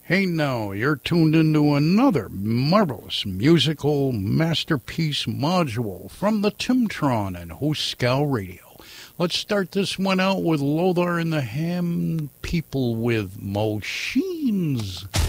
Hey now, you're tuned into another marvelous musical masterpiece module from the Timtron and Hooskow Radio. Let's start this one out with Lothar and the Ham People with Machines.